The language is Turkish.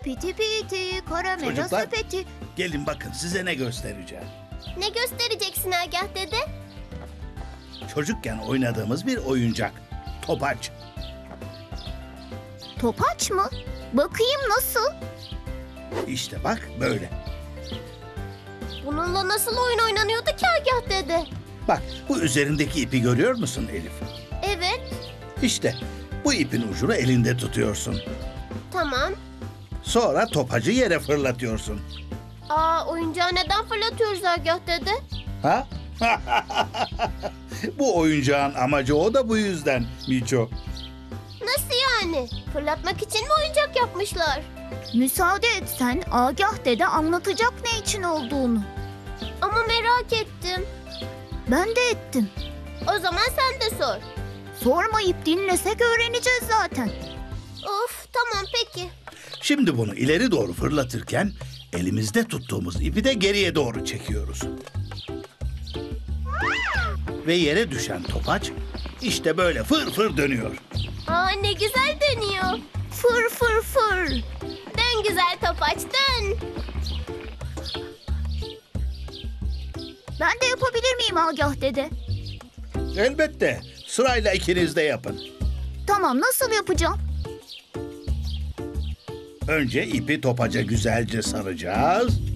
piti piti, karamela Çocuklar. sepeti. Gelin bakın size ne göstereceğim. Ne göstereceksin Agah dede? Çocukken oynadığımız bir oyuncak. Topaç. Topaç mı? Bakayım nasıl? İşte bak böyle. Bununla nasıl oyun oynanıyordu ki Agah dede? Bak bu üzerindeki ipi görüyor musun Elif? Evet, İşte bu ipin ucunu elinde tutuyorsun. tamam. Sonra topacı yere fırlatıyorsun. Oyuncağı neden fırlatıyoruz Agah dede? Ha? Bu oyuncağın amacı o da bu yüzden Miço. Nasıl yani? Fırlatmak için mi oyuncak yapmışlar? Müsaade etsen Agah dede anlatacak ne için olduğunu. Ama merak ettim. Ben de ettim. O zaman sen de sor. Sormayıp dinlesek öğreneceğiz zaten. Of, tamam peki. Şimdi bunu ileri doğru fırlatırken elimizde tuttuğumuz ipi de geriye doğru çekiyoruz. Ve yere düşen topaç işte böyle fır fır dönüyor. Ne güzel dönüyor. Fır fır fır. Dön güzel topaç dön. Ben de yapabilir miyim Agah dede? Elbette sırayla ikiniz de yapın. Tamam, nasıl yapacağım? Önce ipi topaca güzelce saracağız.